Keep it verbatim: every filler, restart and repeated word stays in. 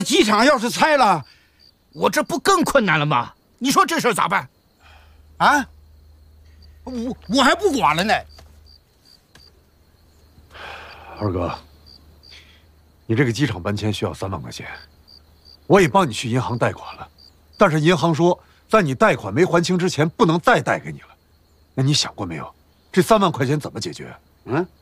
机场要是拆了， 我这不更困难了吗？你说这事儿咋办？ 啊？我我还不管了呢。 二哥，你这个机场搬迁需要三万块钱，我也帮你去银行贷款了，但是银行说在你贷款没还清之前不能再贷给你了。那你想过没有，这三万块钱怎么解决？ 嗯。